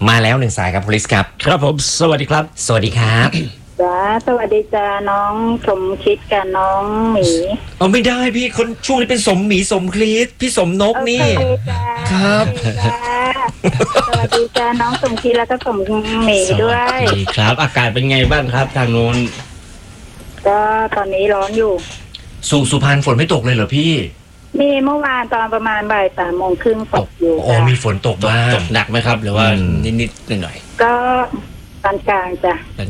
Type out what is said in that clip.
มาแล้วหนึ่งสายครับพลิสครับครับผมสวัสดีครับสวัสดีครับจ้าสวัสดีจ้าน้องสมคิดกับน้องหมีเอาไม่ได้พี่คนช่วงนี้เป็นสมหมีสมคลีสพี่สมนกนี่ครับสวัสดีจ้าน้องสมคิดแล้วก็สมหมีด้วยดีครับอากาศเป็นไงบ้างครับทางโน้นก็ตอนนี้ร้อนอยู่สุพรรณฝนไม่ตกเลยเหรอพี่มีเมื่อวานตอนประมาณบ่าย 3:30ตกอยู่อ๋อมีฝนตกบ้างตกหนักไหมครับหรือว่านิดๆหน่อยๆก็ปานกลางจ้ะ